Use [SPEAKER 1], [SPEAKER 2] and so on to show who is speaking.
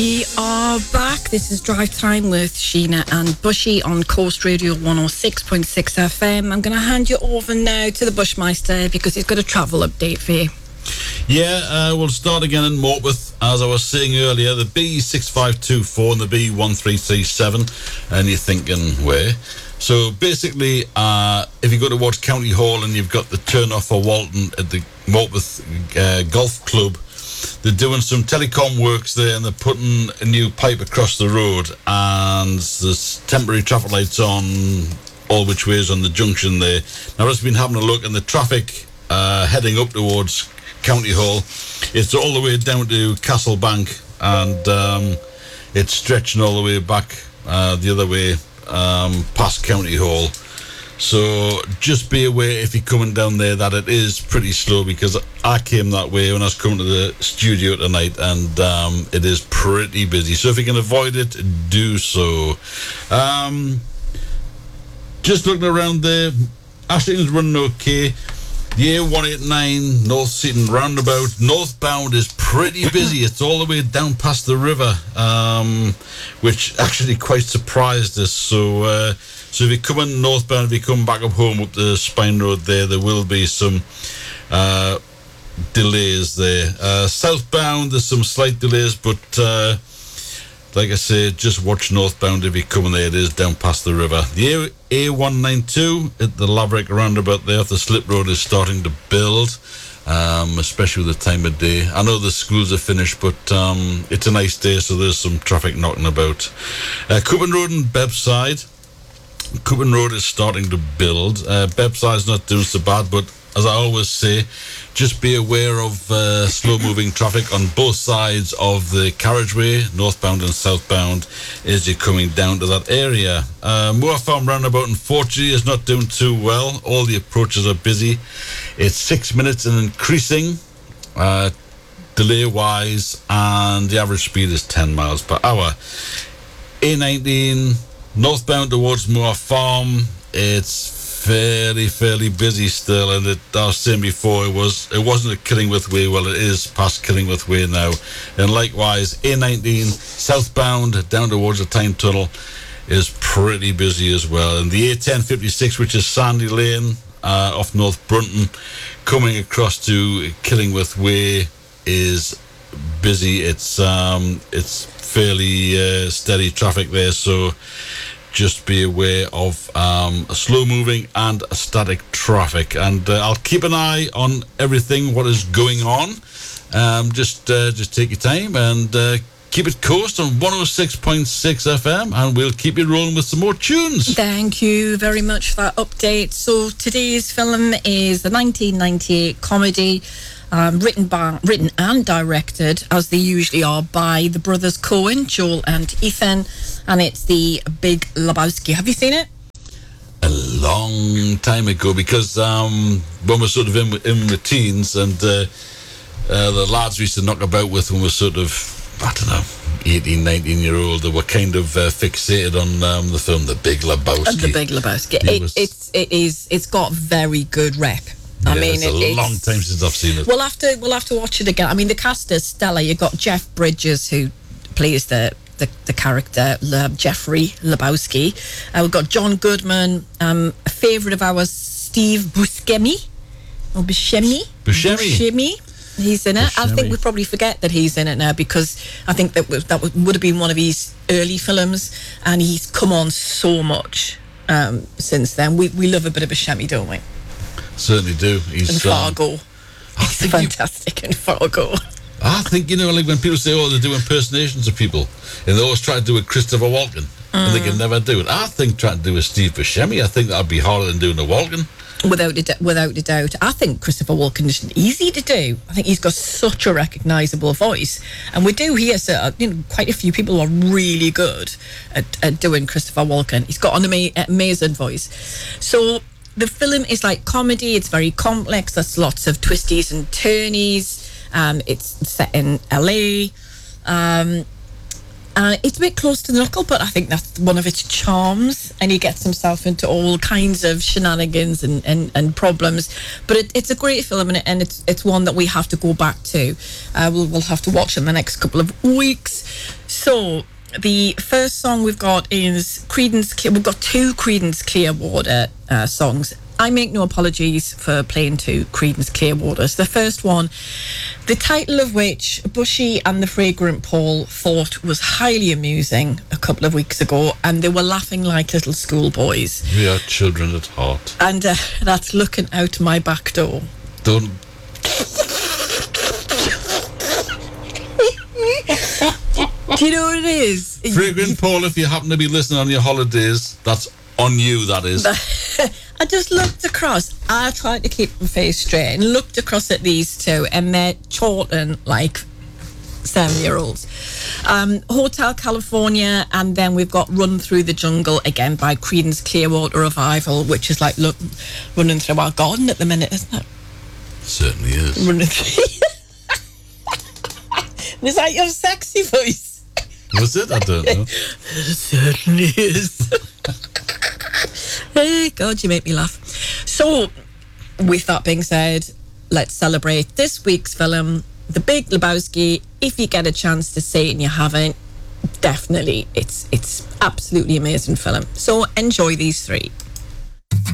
[SPEAKER 1] We are back. This is Drive Time with Sheena and Bushy on Coast Radio 106.6 FM. I'm going to hand you over now to the Bushmeister because he's got a travel update for you.
[SPEAKER 2] Yeah, we'll start again in Morpeth. As I was saying earlier, the B6524 and the B1337. And you're thinking, where? So basically, if you go towards County Hall and you've got the turn off for Walton at the Morpeth Golf Club, they're doing some telecom works there and they're putting a new pipe across the road, and there's temporary traffic lights on all which ways on the junction there. Now, I've just been having a look, and the traffic heading up towards County Hall, it's all the way down to Castlebank, and it's stretching all the way back the other way past County Hall. So just be aware if you're coming down there that it is pretty slow, because I came that way when I was coming to the studio tonight, and it is pretty busy. So if you can avoid it, do so. Just looking around there, Ashton's running okay. The A189 North Seaton roundabout northbound is pretty busy. It's all the way down past the river, which actually quite surprised us. So if you're coming northbound, if you come back up home up the Spine Road there will be some delays there. Southbound, there's some slight delays, but like I say, just watch northbound if you're coming there. It is down past the river. The A192 at the Laverick roundabout there off the Slip Road is starting to build, especially with the time of day. I know the schools are finished, but it's a nice day, so there's some traffic knocking about. Coupon Road and Bebside. Coupon Road is starting to build. Bebside's not doing so bad, but as I always say, just be aware of slow-moving traffic on both sides of the carriageway, northbound and southbound, as you're coming down to that area. Moor Farm roundabout, unfortunately, is not doing too well. All the approaches are busy. It's 6 minutes and increasing, delay-wise, and the average speed is 10 miles per hour. A19... northbound towards Moor Farm, it's fairly busy still, and I was saying before, it wasn't at Killingworth Way. Well, it is past Killingworth Way now. And likewise, A19 southbound down towards the Tyne Tunnel is pretty busy as well. And the A1056, which is Sandy Lane off North Brunton, coming across to Killingworth Way, is busy. It's fairly steady traffic there, so just be aware of slow moving and static traffic, and I'll keep an eye on everything what is going on. Just take your time and keep it coast on 106.6 FM, and we'll keep you rolling with some more tunes.
[SPEAKER 1] Thank you very much for that update. So today's film is the 1998 comedy, written and directed, as they usually are, by the brothers Coen, Joel and Ethan, and it's The Big Lebowski. Have you seen it?
[SPEAKER 2] A long time ago, because when we're sort of in the teens, and the lads we used to knock about with when we're sort of, I don't know, 18, 19-year-old, they were kind of fixated on the film The Big Lebowski.
[SPEAKER 1] The Big Lebowski. It's got very good rep.
[SPEAKER 2] I mean, it's a long time since I've seen it.
[SPEAKER 1] We'll have to watch it again. I mean, the cast is stellar. You've got Jeff Bridges, who plays the character Jeffrey Lebowski. We've got John Goodman, a favourite of ours, Steve Buscemi. Buscemi. He's in it.
[SPEAKER 2] Buscemi.
[SPEAKER 1] I think we probably forget that he's in it now, because I think that would have been one of his early films, and he's come on so much since then. We love a bit of Buscemi, don't we?
[SPEAKER 2] Certainly do. He's
[SPEAKER 1] in Fargo. He's fantastic in Fargo.
[SPEAKER 2] I think, like when people say, they do impersonations of people, and they always try to do a Christopher Walken, and they can never do it. I think trying to do a Steve Buscemi, I think that'd be harder than doing a Walken.
[SPEAKER 1] Without a doubt. I think Christopher Walken is easy to do. I think he's got such a recognisable voice, and we do hear quite a few people who are really good at doing Christopher Walken. He's got an amazing voice. So the film is like comedy. It's very complex. There's lots of twisties and turnies. It's set in LA. It's a bit close to the knuckle, but I think that's one of its charms, and he gets himself into all kinds of shenanigans and problems. But it's a great film, and it's one that we have to go back to. We'll have to watch in the next couple of weeks. So the first song we've got is we've got two Creedence Clearwater songs. I make no apologies for playing two Creedence Clearwaters. The first one, the title of which Bushy and the Fragrant Paul thought was highly amusing a couple of weeks ago, and they were laughing like little schoolboys.
[SPEAKER 2] We are children at heart.
[SPEAKER 1] And that's Looking Out My Back Door.
[SPEAKER 2] Don't.
[SPEAKER 1] Do you know what it is?
[SPEAKER 2] Fragrant Paul, if you happen to be listening on your holidays, that's on you, that is.
[SPEAKER 1] I just looked across. I tried to keep my face straight and looked across at these two, and they're chortling like 7-year-olds. Hotel California, and then we've got Run Through the Jungle, again by Creedence Clearwater Revival, which is like running through our garden at the minute, isn't it?
[SPEAKER 2] Certainly is.
[SPEAKER 1] Running through. Is that your sexy voice?
[SPEAKER 2] Was it? I don't know.
[SPEAKER 1] It certainly is. Hey, God, you make me laugh. So, with that being said, let's celebrate this week's film, The Big Lebowski. If you get a chance to see it and you haven't, definitely, it's absolutely amazing film. So, enjoy these three.